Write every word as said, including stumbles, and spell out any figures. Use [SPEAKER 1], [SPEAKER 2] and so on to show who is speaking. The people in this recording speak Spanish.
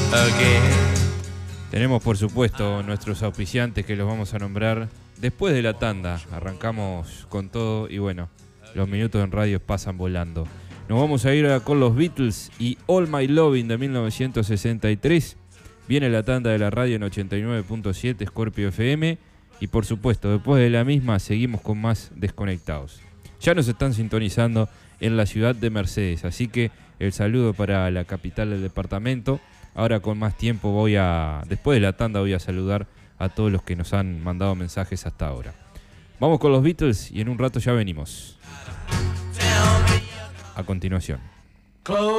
[SPEAKER 1] again.
[SPEAKER 2] Tenemos, por supuesto, nuestros auspiciantes que los vamos a nombrar después de la tanda. Arrancamos con todo y bueno, los minutos en radio pasan volando. Nos vamos a ir a con los Beatles y All My Lovin' de mil novecientos sesenta y tres. Viene la tanda de la radio en ochenta y nueve punto siete Scorpio F M. Y por supuesto, después de la misma seguimos con más Desconectados. Ya nos están sintonizando en la ciudad de Mercedes, así que el saludo para la capital del departamento. Ahora con más tiempo voy a, después de la tanda voy a saludar a todos los que nos han mandado mensajes hasta ahora. Vamos con los Beatles y en un rato ya venimos. A continuación.